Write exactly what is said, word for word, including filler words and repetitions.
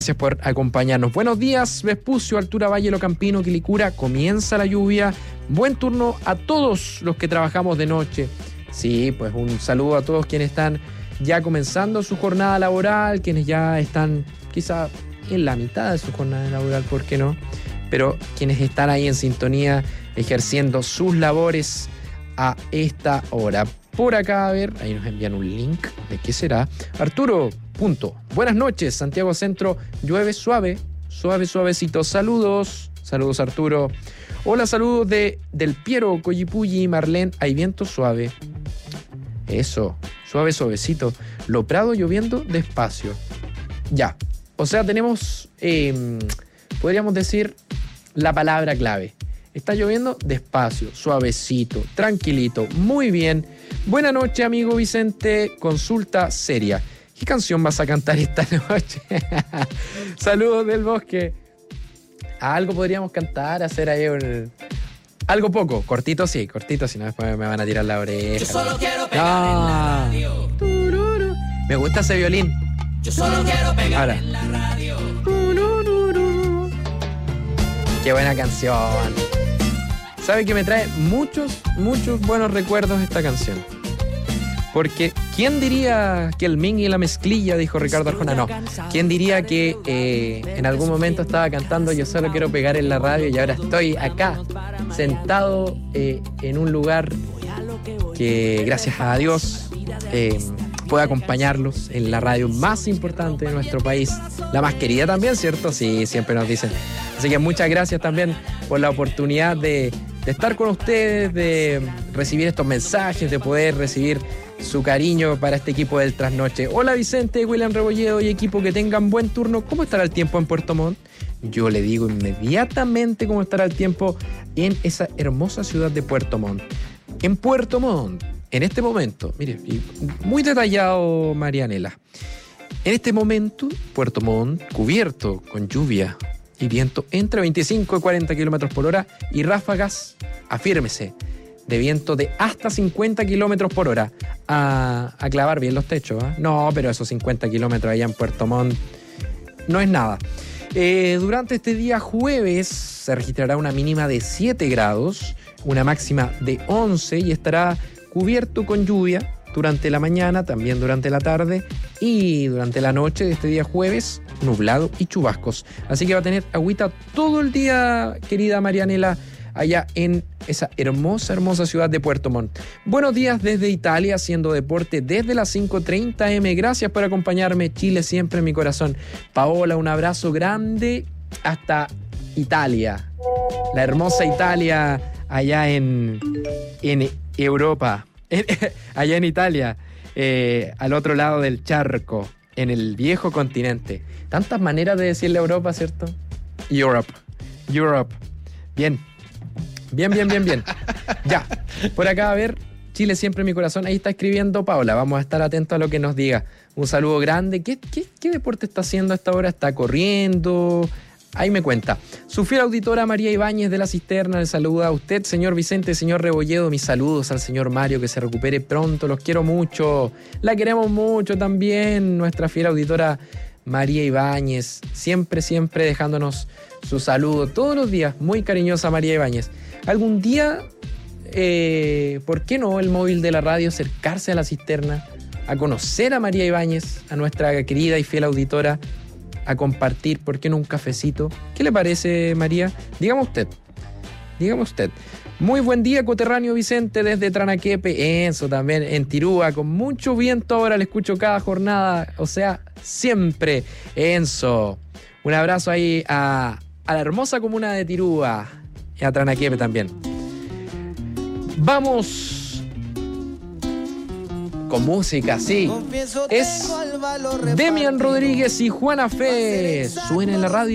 Gracias por acompañarnos. Buenos días, Vespucio, Altura, Valle, Locampino, Quilicura. Comienza la lluvia. Buen turno a todos los que trabajamos de noche. Sí, pues un saludo a todos quienes están ya comenzando su jornada laboral, quienes ya están quizá en la mitad de su jornada laboral, ¿por qué no? Pero quienes están ahí en sintonía ejerciendo sus labores a esta hora. Por acá, a ver, ahí nos envían un link de qué será. Arturo, punto. Buenas noches, Santiago Centro, llueve suave, suave, suavecito. Saludos, saludos Arturo. Hola, saludos de Del Piero, Coyipulli, Marlén, hay viento suave. Eso, suave, suavecito. Lo Prado lloviendo despacio. Ya, o sea, tenemos, eh, podríamos decir, la palabra clave. Está lloviendo despacio, suavecito, tranquilito, muy bien. Buena noche, amigo Vicente. Consulta seria. ¿Qué canción vas a cantar esta noche? Saludos del bosque. Algo podríamos cantar, hacer ahí un... algo poco, cortito sí, cortito, si no después me van a tirar la oreja. Yo solo quiero pegar en la radio. Tururu. Me gusta ese violín. Yo solo quiero pegar Ahora. en la radio. Tururu. Qué buena canción. Sabe que me trae muchos, muchos buenos recuerdos esta canción. Porque, ¿quién diría que el Ming y la mezclilla, dijo Ricardo Arjona? No. ¿Quién diría que eh, en algún momento estaba cantando Yo solo quiero pegar en la radio y ahora estoy acá, sentado eh, en un lugar que, gracias a Dios, eh, puede acompañarlos en la radio más importante de nuestro país? La más querida también, ¿cierto? Sí, siempre nos dicen. Así que muchas gracias también por la oportunidad de, de estar con ustedes, de recibir estos mensajes, de poder recibir su cariño para este equipo del Trasnoche. Hola Vicente, William Rebolledo y equipo, que tengan buen turno. ¿Cómo estará el tiempo en Puerto Montt? Yo le digo inmediatamente cómo estará el tiempo en esa hermosa ciudad de Puerto Montt. En Puerto Montt, en este momento, mire, muy detallado Marianela. En este momento, Puerto Montt cubierto con lluvia y viento entre veinticinco y cuarenta kilómetros por hora y ráfagas, afírmese, de viento de hasta cincuenta kilómetros por hora. A, a clavar bien los techos, ¿eh? No, pero esos cincuenta kilómetros allá en Puerto Montt no es nada. Eh, durante este día jueves se registrará una mínima de siete grados, una máxima de once y estará cubierto con lluvia durante la mañana, también durante la tarde y durante la noche de este día jueves, nublado y chubascos. Así que va a tener agüita todo el día, querida Marianela, allá en esa hermosa, hermosa ciudad de Puerto Montt. Buenos días desde Italia, haciendo deporte desde las cinco treinta eme. Gracias por acompañarme. Chile siempre en mi corazón. Paola, un abrazo grande hasta Italia. La hermosa Italia allá en, en Europa. Allá en Italia, eh, al otro lado del charco, en el viejo continente. Tantas maneras de decirle Europa, ¿cierto? Europe. Europe. Bien. Bien, bien, bien, bien. Ya. Por acá, a ver, Chile siempre en mi corazón. Ahí está escribiendo Paola. Vamos a estar atentos a lo que nos diga. Un saludo grande. ¿Qué, qué, qué deporte está haciendo a esta hora? ¿Está corriendo? Ahí me cuenta. Su fiel auditora María Ibáñez de la Cisterna le saluda a usted, señor Vicente, señor Rebolledo. Mis saludos al señor Mario, que se recupere pronto. Los quiero mucho. La queremos mucho también. Nuestra fiel auditora María Ibáñez. Siempre, siempre dejándonos su saludo todos los días. Muy cariñosa María Ibáñez. Algún día, eh, ¿por qué no el móvil de la radio acercarse a la cisterna, a conocer a María Ibáñez, a nuestra querida y fiel auditora, a compartir, ¿por qué no un cafecito? ¿Qué le parece, María? Dígame usted, dígame usted. Muy buen día, coterráneo Vicente, desde Tranaquepe, Enzo también, en Tirúa, con mucho viento ahora, le escucho cada jornada, o sea, siempre, Enzo. Un abrazo ahí a, a la hermosa comuna de Tirúa, y a Tranaquepe también. Vamos con música, sí. Es Demian Rodríguez y Juana Fe. Suena en la radio.